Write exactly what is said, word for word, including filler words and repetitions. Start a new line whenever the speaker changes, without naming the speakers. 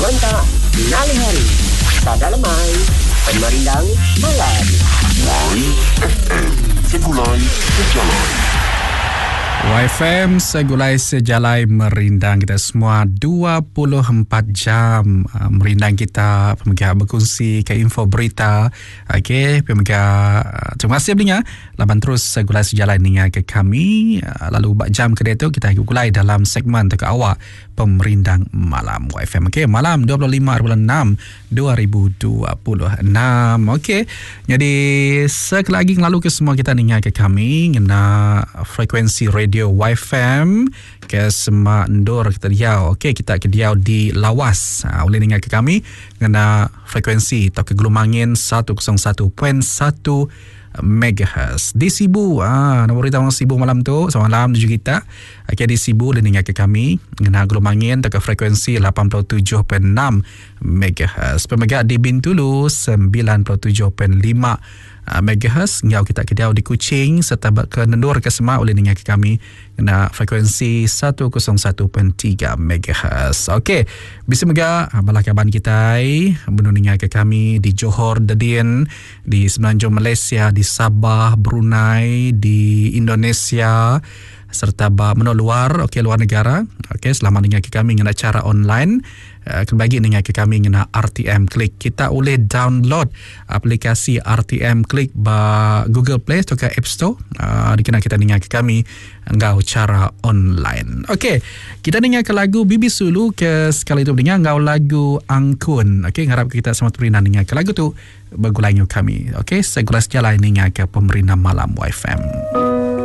Berontak Nali Hari. Sada Lemai Pemerindang Malam.
Y F M Segulai Sejalan.
Y F M Segulai Sejalai merindang kita semua dua puluh empat jam. uh, Merindang kita pemegang berkongsi ke info berita. Okey, pemegang uh, terima kasih pendengar laban terus Segulai Sejalai dengan ke kami. uh, Lalu bak jam kedua tu kita gulai dalam segmen ke awak Pemerindang Malam Y F M. Okey, malam dua puluh lima enam dua ribu dua puluh enam. Okey, jadi sekali lagi lalu ke semua kita dengar ke kami ngena frekuensi radio Y F M ke Semak Ndur kita Riau. Okey, kita ke Riau di Lawas. Ha, boleh dengar ke kami ngena frekuensi atau ke gelumangin seratus satu perpuluhan satu megahertz. Di Sibu, ah, nak beritahu orang Sibu malam tu, semalam tujuh kita. Okey, di Sibu boleh dengar ke kami ngena gelumangin atau ke frekuensi lapan puluh tujuh perpuluhan enam megahertz. Pemegang di Bintulu sembilan puluh tujuh perpuluhan lima megahertz. Ngau kita kediau di Kuching serta ke Nendur ke Semak boleh dengar ke kami kena frekuensi seratus satu perpuluhan tiga megahertz. Okey, bisa mega balah kaban kita benar dengar ke kami di Johor, Dedin, di Semenanjung Malaysia, di Sabah, Brunei, di Indonesia serta bah menua luar, okey, luar negara. Okey, selamat dengar ke kami dengan cara online. Uh, kembali dengar ke kami dengan R T M Click. Kita boleh download aplikasi R T M Click ba Google Play atau ke App Store. Uh, dikena kita dengar ke kami engkau cara online. Okey, kita dengar ke lagu Bibi Sulu ke sekali tu dengar engkau lagu Angkun. Okey, harap kita sama perindah dengar ke lagu tu bergulai kami. Okey, segera sejalan dengar ke Pemerintah Malam Y F M.